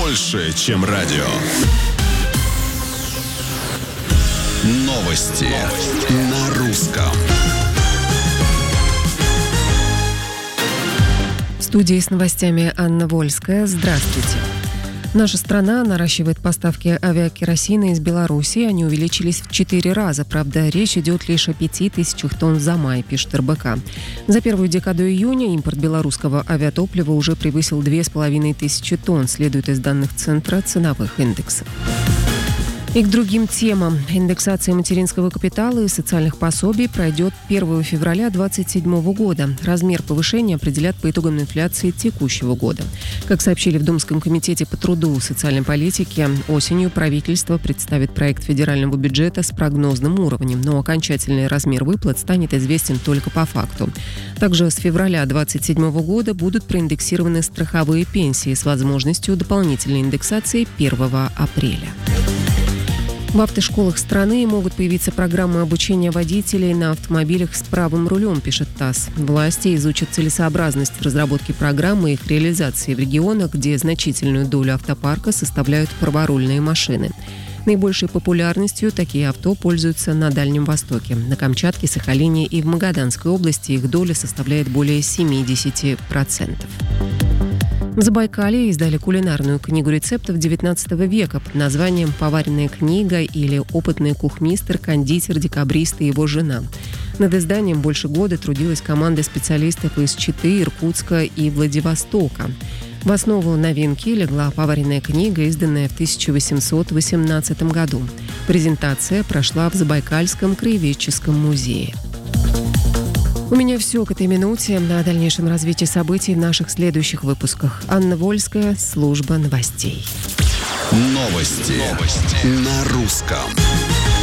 больше, чем радио. Новости на русском. В студии с новостями Анна Вольская. Здравствуйте. Наша страна наращивает поставки авиакеросина из Беларуси. Они увеличились в 4 раза. Правда, речь идет лишь о 5000 тонн за май, пишет РБК. За первую декаду июня импорт белорусского авиатоплива уже превысил 2500 тонн, следует из данных Центра ценовых индексов. И к другим темам. Индексация материнского капитала и социальных пособий пройдет 1 февраля 2027 года. Размер повышения определят по итогам инфляции текущего года. Как сообщили в Думском комитете по труду и социальной политике, осенью правительство представит проект федерального бюджета с прогнозным уровнем, но окончательный размер выплат станет известен только по факту. Также с февраля 2027 года будут проиндексированы страховые пенсии с возможностью дополнительной индексации 1 апреля. В автошколах страны могут появиться программы обучения водителей на автомобилях с правым рулем, пишет ТАСС. Власти изучат целесообразность разработки программы и их реализации в регионах, где значительную долю автопарка составляют праворульные машины. Наибольшей популярностью такие авто пользуются на Дальнем Востоке. На Камчатке, Сахалине и в Магаданской области их доля составляет более 70%. В Забайкалье издали кулинарную книгу рецептов XIX века под названием «Поваренная книга» или «Опытный кухмистер, кондитер, декабрист и его жена». Над изданием больше года трудилась команда специалистов из Читы, Иркутска и Владивостока. В основу новинки легла поваренная книга, изданная в 1818 году. Презентация прошла в Забайкальском краеведческом музее. У меня все к этой минуте. О дальнейшем развитии событий в наших следующих выпусках. Анна Вольская, служба новостей. Новости на русском.